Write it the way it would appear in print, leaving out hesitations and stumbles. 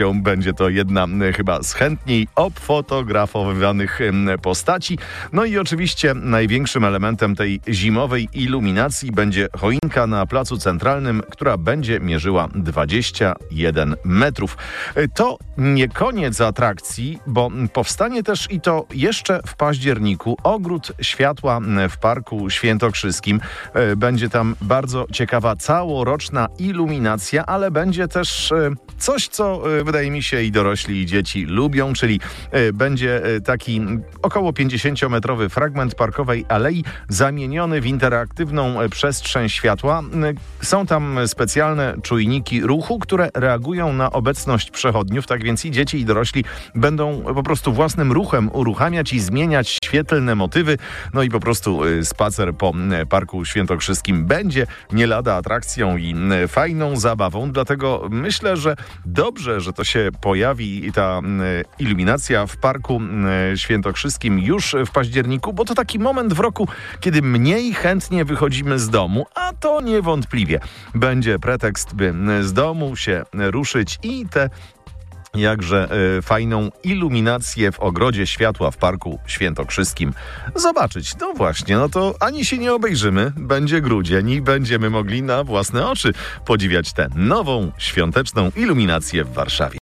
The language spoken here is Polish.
będzie to jedna chyba z chętniej obfotografowanych postaci. No i oczywiście największym elementem tej zimowej iluminacji będzie choinka na Placu Centralnym, która będzie mierzyła 21 metrów. To nie koniec atrakcji, bo powstanie też i to jeszcze w październiku ogród światła w Parku Świętokrzyskim. Będzie tam bardzo ciekawa całoroczna iluminacja, ale będzie też coś, co wydaje mi się i dorośli, i dzieci lubią, czyli będzie taki około 50-metrowy fragment parkowej alei zamieniony w interaktywną przestrzeń światła. Są tam specjalne czujniki ruchu, które reagują na obecność przechodniów, tak więc i dzieci, i dorośli będą po prostu własnym ruchem uruchamiać i zmieniać świetlne motywy. No i po prostu spacer po Parku Świętokrzyskim będzie nie lada atrakcją i fajną zabawą, dlatego myślę, że dobrze, że to się pojawi i ta iluminacja w Parku Świętokrzyskim już w październiku, bo to taki moment w roku, kiedy mniej chętnie wychodzimy z domu, a to niewątpliwie będzie pretekst, by z domu się ruszyć i te jakże fajną iluminację w ogrodzie światła w Parku Świętokrzyskim zobaczyć. No właśnie, no to ani się nie obejrzymy, będzie grudzień i będziemy mogli na własne oczy podziwiać tę nową świąteczną iluminację w Warszawie.